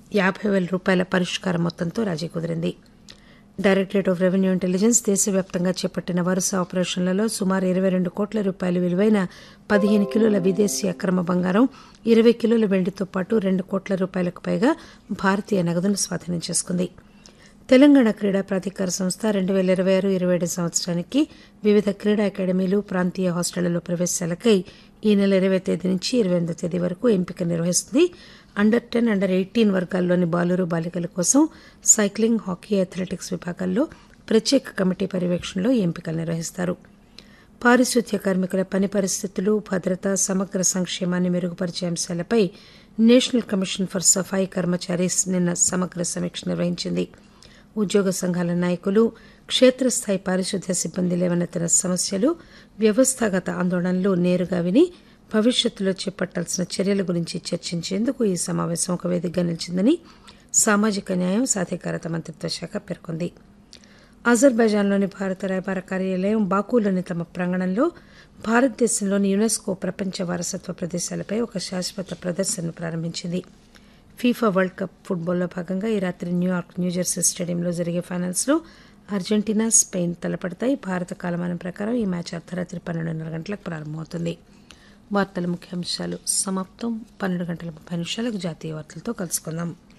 50,000 పరిష్కార మొత్తంతో రాజీ కుదిరింది. డైరెక్టరేట్ ఆఫ్ రెవెన్యూ ఇంటెలిజెన్స్ దేశవ్యాప్తంగా చేపట్టిన వరుస ఆపరేషన్లలో సుమారు 22 కోట్ల రూపాయల విలువైన 15 కిలోల విదేశీ అక్రమ బంగారం, 20 కిలోల వెండితో పాటు 2 కోట్ల రూపాయలకు పైగా భారతీయ నగదును స్వాధీనం చేసుకుంది. తెలంగాణ క్రీడా ప్రాధికార సంస్థ 2026-27 సంవత్సరానికి వివిధ క్రీడా అకాడమీలు, ప్రాంతీయ హాస్టళ్లలో ప్రవేశాలకై ఈ నెల 20 తేదీ నుంచి 28 తేదీ వరకు ఎంపిక నిర్వహిస్తుంది. అండర్ 10, అండర్ 18 వర్గాల్లోని బాలురు, బాలికల కోసం సైక్లింగ్, హాకీ, అథ్లెటిక్స్ విభాగాల్లో ప్రత్యేక కమిటీ పర్యవేక్షణలో ఈ ఎంపికలు నిర్వహిస్తారు. పారిశుద్ధ్య కార్మికుల పని పరిస్థితులు, భద్రత, సమగ్ర సంక్షేమాన్ని మెరుగుపరిచే అంశాలపై నేషనల్ కమిషన్ ఫర్ సఫాయి కర్మచారీస్ నిన్న సమగ్ర సమీక్ష నిర్వహించింది. ఉద్యోగ సంఘాల నాయకులు, క్షేత్రస్థాయి పారిశుద్ధ్య సిబ్బంది లేవనెత్తిన సమస్యలు, వ్యవస్థాగత ఆందోళనలు నేరుగా విని భవిష్యత్తులో చేపట్టాల్సిన చర్యల గురించి చర్చించేందుకు ఈ సమావేశం ఒక వేదికగా నిలిచిందని సామాజిక న్యాయం, సాధికారత మంత్రిత్వ శాఖ పేర్కొంది. అజర్బైజాన్లోని భారత రాయబార కార్యాలయం బాకులోని తమ ప్రాంగణంలో భారతదేశంలోని యునెస్కో ప్రపంచ వారసత్వ ప్రదేశాలపై ఒక శాశ్వత ప్రదర్శనను ప్రారంభించింది. ఫీఫా వరల్డ్ కప్ ఫుట్బాల్లో భాగంగా ఈ రాత్రి న్యూయార్క్, న్యూజెర్సీ స్టేడియంలో జరిగే ఫైనల్స్లో అర్జెంటీనా, స్పెయిన్ తలపడతాయి. భారత కాలమానం ప్రకారం ఈ మ్యాచ్ అర్ధరాత్రి 12:30 గంటలకు ప్రారంభమవుతుంది. వార్తల ముఖ్యాంశాలు సమాప్తం. 12:30 జాతీయ వార్తలతో కలుసుకుందాం.